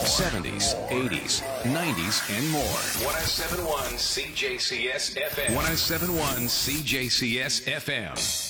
70s, 80s, 90s, and more. 1071 CJCS FM. 1071 CJCS FM.